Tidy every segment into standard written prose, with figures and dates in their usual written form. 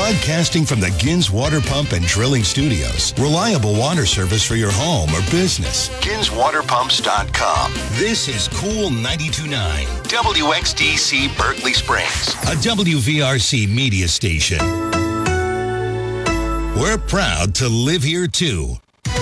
Broadcasting from the Gins Water Pump and Drilling Studios. Reliable water service for your home or business. GinsWaterPumps.com. This is Cool 92.9. WXDC Berkeley Springs. A WVRC media station. We're proud to live here too.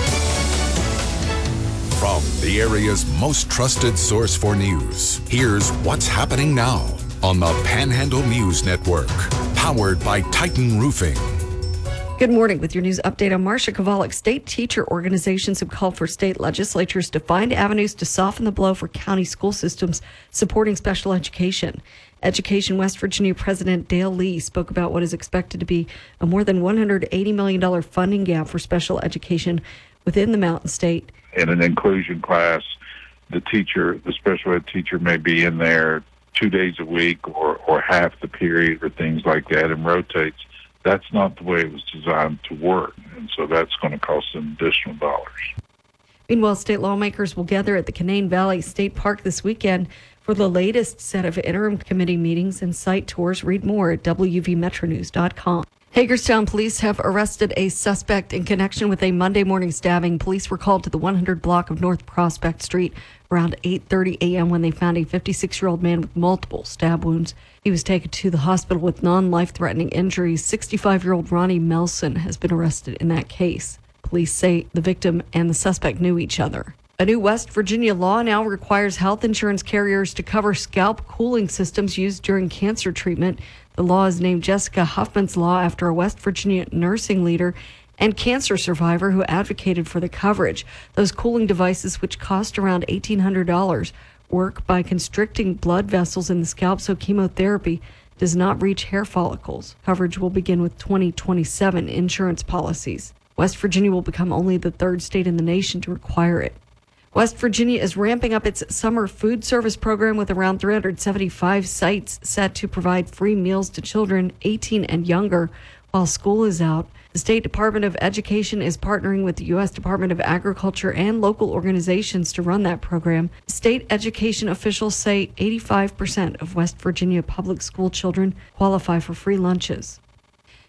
From the area's most trusted source for news, here's what's happening now on the Panhandle News Network, powered by Titan Roofing. Good morning. With your news update, I'm Marcia Kovalik. State teacher organizations have called for state legislatures to find avenues to soften the blow for county school systems supporting special education. Education West Virginia President Dale Lee spoke about what is expected to be a more than $180 million funding gap for special education within the Mountain State. In an inclusion class, the special ed teacher may be in there 2 days a week or half the period or things like that and rotates. That's not the way it was designed to work, and so that's going to cost some additional dollars. Meanwhile, state lawmakers will gather at the Canaan Valley State Park this weekend for the latest set of interim committee meetings and site tours. Read more at WVMetroNews.com. Hagerstown police have arrested a suspect in connection with a Monday morning stabbing. Police were called to the 100 block of North Prospect Street around 8:30 a.m. when they found a 56-year-old man with multiple stab wounds. He was taken to the hospital with non-life-threatening injuries. 65-year-old Ronnie Melson has been arrested in that case. Police say the victim and the suspect knew each other. A new West Virginia law now requires health insurance carriers to cover scalp cooling systems used during cancer treatment. The law is named Jessica Huffman's Law after a West Virginia nursing leader and cancer survivor who advocated for the coverage. Those cooling devices, which cost around $1,800, work by constricting blood vessels in the scalp so chemotherapy does not reach hair follicles. Coverage will begin with 2027 insurance policies. West Virginia will become only the third state in the nation to require it. West Virginia is ramping up its summer food service program with around 375 sites set to provide free meals to children 18 and younger while school is out. The State Department of Education is partnering with the U.S. Department of Agriculture and local organizations to run that program. State education officials say 85% of West Virginia public school children qualify for free lunches.